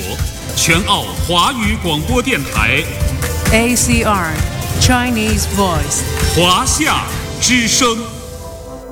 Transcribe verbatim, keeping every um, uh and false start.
全澳华语广播电台 A C R Chinese Voice 华夏之声。